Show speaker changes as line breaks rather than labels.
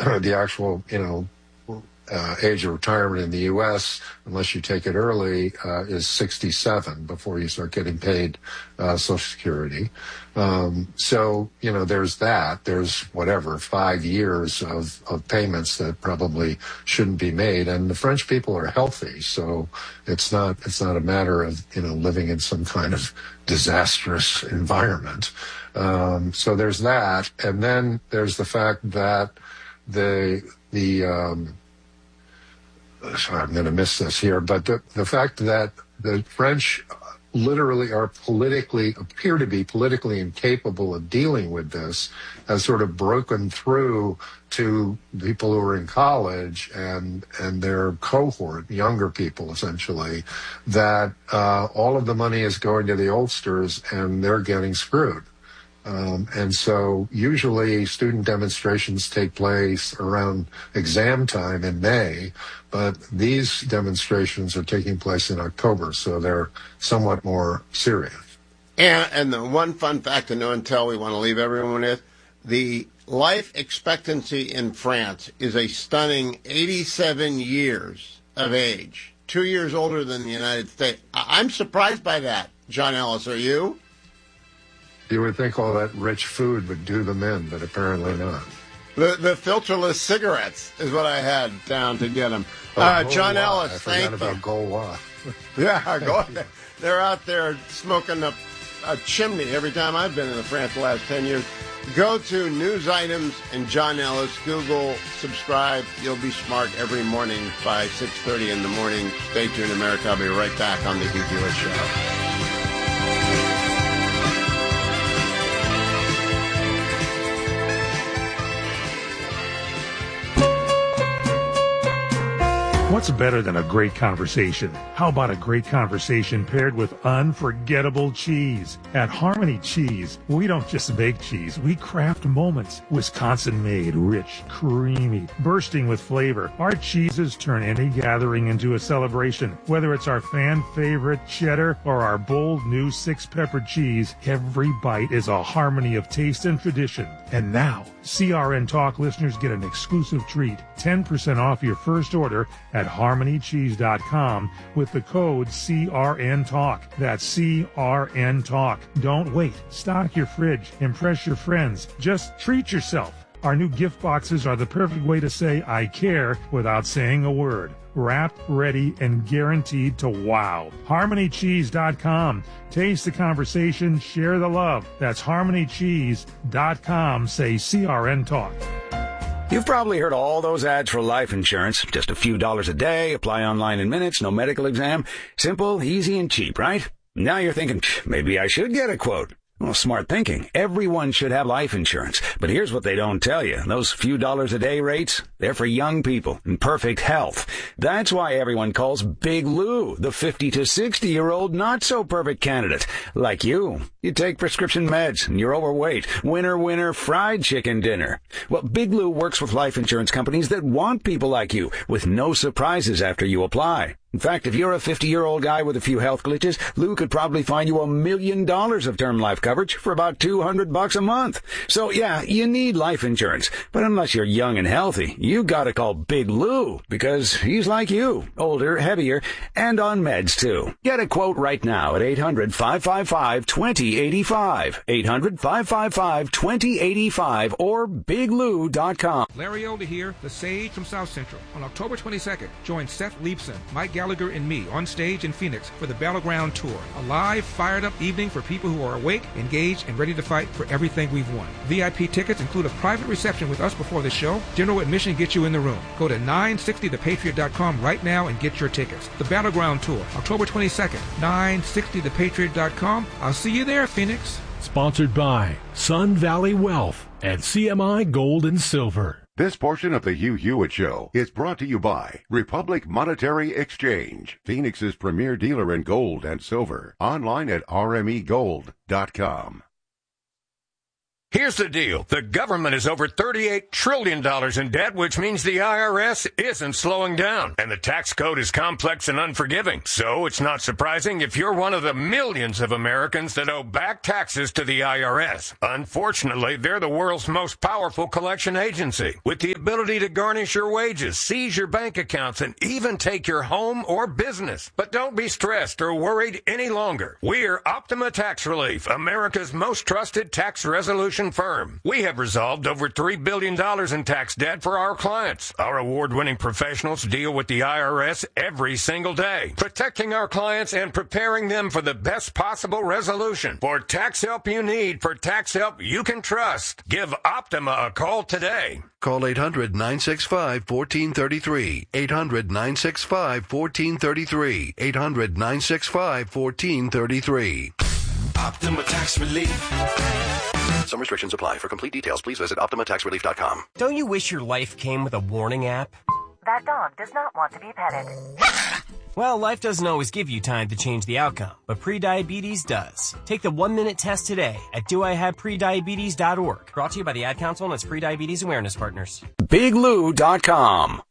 the actual, age of retirement in the U.S., unless you take it early, is 67 before you start getting paid Social Security. So, there's that. There's 5 years of payments that probably shouldn't be made. And the French people are healthy, so it's not a matter of, living in some kind of disastrous environment. So there's that. And then there's the fact that sorry, I'm going to miss this here, but the fact that the French literally appear to be politically incapable of dealing with this has sort of broken through to people who are in college and their cohort, younger people essentially, that all of the money is going to the oldsters and they're getting screwed. And so usually student demonstrations take place around exam time in May, but these demonstrations are taking place in October, so they're somewhat more serious.
And the one fun fact to know and tell we want to leave everyone with, the life expectancy in France is a stunning 87 years of age, 2 years older than the United States. I'm surprised by that. John Ellis, are you?
You would think all that rich food would do them in, but apparently not.
The filterless cigarettes is what I had down to get them. John Ellis, thank you. I forgot about Gaulois. Yeah, they're out there smoking a chimney every time I've been in France the last 10 years. Go to News Items and John Ellis. Google, subscribe. You'll be smart every morning by 6:30 in the morning. Stay tuned, America. I'll be right back on the Hugh Hewitt Show.
What's better than a great conversation? How about a great conversation paired with unforgettable cheese? At Harmony Cheese, we don't just make cheese, we craft moments. Wisconsin-made, rich, creamy, bursting with flavor. Our cheeses turn any gathering into a celebration. Whether it's our fan-favorite cheddar or our bold new 6-pepper cheese, every bite is a harmony of taste and tradition. And now, CRN Talk listeners get an exclusive treat, 10% off your first order at harmonycheese.com with the code CRN Talk. That's CRN Talk. Don't wait. Stock your fridge. Impress your friends. Just treat yourself. Our new gift boxes are the perfect way to say I care without saying a word. Wrapped, ready, and guaranteed to wow. HarmonyCheese.com. Taste the conversation, share the love. That's HarmonyCheese.com. Say CRN Talk.
You've probably heard all those ads for life insurance. Just a few dollars a day, apply online in minutes, no medical exam. Simple, easy, and cheap, right? Now you're thinking, maybe I should get a quote. Well, smart thinking. Everyone should have life insurance. But here's what they don't tell you. Those few dollars a day rates, they're for young people in perfect health. That's why everyone calls Big Lou the 50 to 60-year-old not-so-perfect candidate. Like you. You take prescription meds and you're overweight. Winner, fried chicken dinner. Well, Big Lou works with life insurance companies that want people like you with no surprises after you apply. In fact, if you're a 50-year-old guy with a few health glitches, Lou could probably find you $1 million of term life coverage for about $200 a month. So yeah, you need life insurance. But unless you're young and healthy, you gotta call Big Lou because he's like you, older, heavier, and on meds too. Get a quote right now at 800-555-2085. 800-555-2085 or biglou.com.
Larry Elder here, the Sage from South Central. On October 22nd, join Seth Leibson, Mike Gallagher, and me on stage in Phoenix for the Battleground Tour. A live, fired-up evening for people who are awake, engaged, and ready to fight for everything we've won. VIP tickets include a private reception with us before the show. General admission gets you in the room. Go to 960thepatriot.com right now and get your tickets. The Battleground Tour, October 22nd, 960thepatriot.com. I'll see you there, Phoenix.
Sponsored by Sun Valley Wealth and CMI Gold and Silver.
This portion of the Hugh Hewitt Show is brought to you by Republic Monetary Exchange, Phoenix's premier dealer in gold and silver. Online at rmegold.com.
Here's the deal. The government is over $38 trillion in debt, which means the IRS isn't slowing down. And the tax code is complex and unforgiving. So it's not surprising if you're one of the millions of Americans that owe back taxes to the IRS. Unfortunately, they're the world's most powerful collection agency, with the ability to garnish your wages, seize your bank accounts, and even take your home or business. But don't be stressed or worried any longer. We're Optima Tax Relief, America's most trusted tax resolution firm. We have resolved over $3 billion in tax debt for our clients. Our award-winning professionals deal with the IRS every single day, protecting our clients and preparing them for the best possible resolution. For tax help you need, for tax help you can trust, give Optima a call today.
Call 800-965-1433. 800-965-1433. 800-965-1433.
Optima Tax Relief.
Some restrictions apply. For complete details, please visit OptimaTaxRelief.com.
Don't you wish your life came with a warning app?
That dog does not want to be petted.
Well, life doesn't always give you time to change the outcome, but prediabetes does. Take the 1-minute test today at doihaveprediabetes.org. Brought to you by the Ad Council and its prediabetes awareness partners.
BigLou.com.